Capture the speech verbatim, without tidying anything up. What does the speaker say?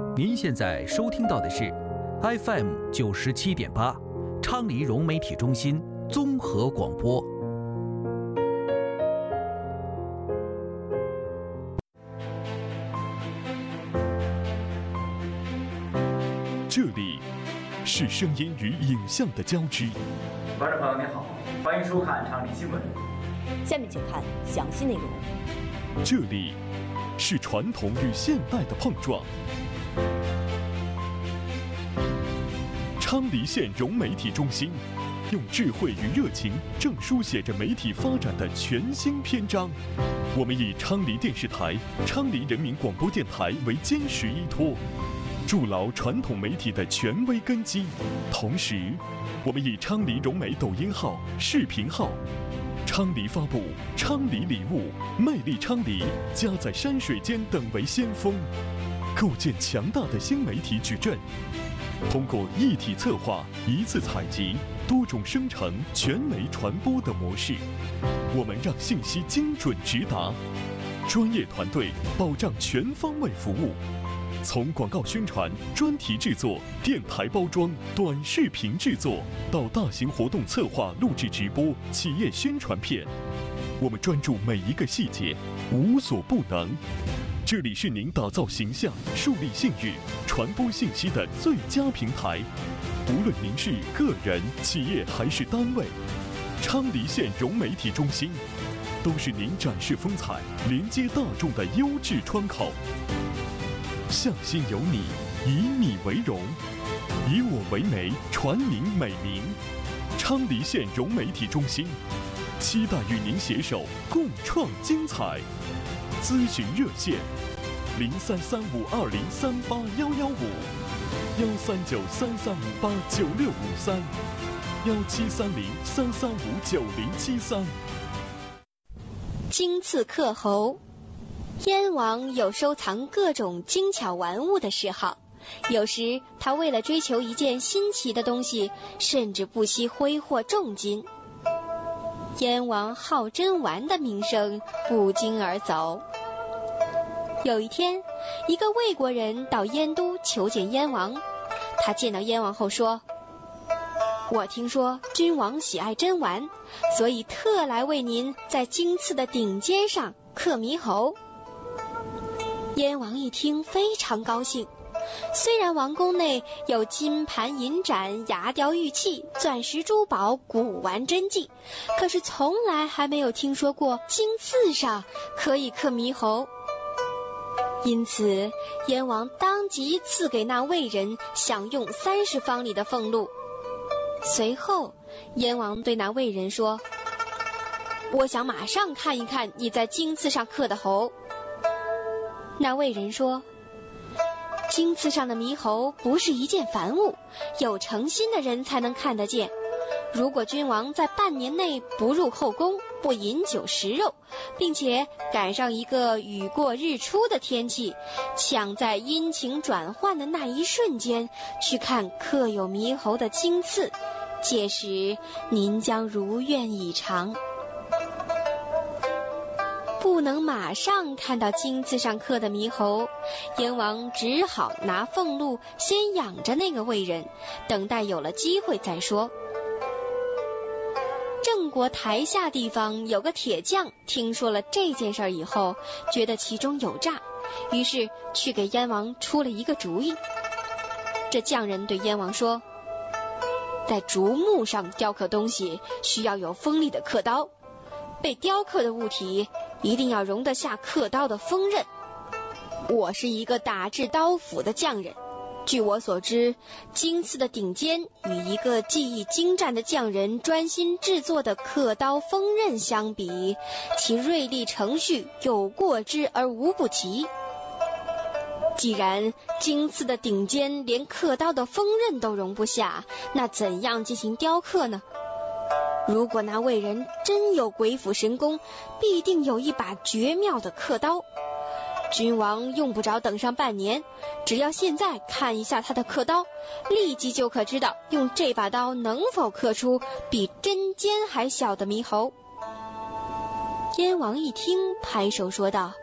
您现在收听到的是 F M 九十七点八，昌黎融媒体中心综合广播。 这里是声音与影像的交织。 观众朋友您好，欢迎收看昌黎新闻。 下面请看详细内容。 这里是传统与现代的碰撞。昌黎县融媒体中心用智慧与热情，正书写着媒体发展的全新篇章。我们以昌黎电视台、昌黎人民广播电台为坚实依托，筑牢传统媒体的权威根基。同时，我们以昌黎融媒抖音号、视频号、昌黎发布、昌黎礼物、魅力昌黎、家在山水间等为先锋，构建强大的新媒体矩阵。通过一体策划、一次采集、多种生成、全媒传播的模式，我们让信息精准直达，专业团队保障全方位服务。从广告宣传、专题制作、电台包装、短视频制作，到大型活动策划、录制直播、企业宣传片，我们专注每一个细节，无所不能。这里是您打造形象、树立信誉、传播信息的最佳平台。无论您是个人、企业还是单位，昌黎县融媒体中心都是您展示风采、连接大众的优质窗口。向心有你，以你为荣，以我为媒，传您美名。昌黎县融媒体中心期待与您携手共创精彩。咨询热线：零三三五二零三八幺幺五，幺三九三三五八九六五三，幺七三零三三五九零七三。 精刺刻猴。燕王有收藏各种精巧玩物的嗜好，有时他为了追求一件新奇的东西，甚至不惜挥霍重金。燕王好珍玩的名声不胫而走。有一天，一个魏国人到燕都求见燕王，他见到燕王后说：“我听说君王喜爱珍玩，所以特来为您在精刺的顶尖上刻猕猴。”燕王一听非常高兴，虽然王宫内有金盘银盏、牙雕玉器、钻石珠宝、古玩真迹，可是从来还没有听说过精刺上可以刻猕猴。因此，燕王当即赐给那魏人享用三十方里的俸禄。随后，燕王对那魏人说：“我想马上看一看你在精刺上刻的猴。”那魏人说：“精刺上的猕猴不是一件凡物，有诚心的人才能看得见。如果君王在半年内不入后宫，不饮酒食肉，并且赶上一个雨过日出的天气，抢在阴晴转换的那一瞬间去看刻有猕猴的精刺，届时您将如愿以偿。”不能马上看到精刺上刻的猕猴，燕王只好拿俸禄先养着那个魏人，等待有了机会再说。郑国台下地方有个铁匠，听说了这件事以后，觉得其中有诈，于是去给燕王出了一个主意。这匠人对燕王说：“在竹木上雕刻东西，需要有锋利的刻刀，被雕刻的物体一定要容得下刻刀的锋刃。我是一个打制刀斧的匠人，据我所知，精刺的顶尖与一个技艺精湛的匠人专心制作的刻刀锋刃相比，其锐利程序有过之而无不及。既然精刺的顶尖连刻刀的锋刃都容不下，那怎样进行雕刻呢？如果那魏人真有鬼斧神工，必定有一把绝妙的刻刀。君王用不着等上半年，只要现在看一下他的刻刀，立即就可知道用这把刀能否刻出比针尖还小的猕猴。燕王一听，拍手说道：“